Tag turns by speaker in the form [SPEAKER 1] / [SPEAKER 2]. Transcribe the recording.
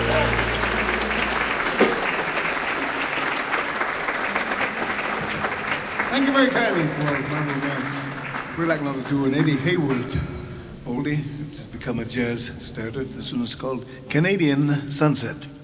[SPEAKER 1] Thank you very kindly for my dance. We're like another do an Eddie Hayward oldie. It's become a jazz standard. This one is called Canadian Sunset.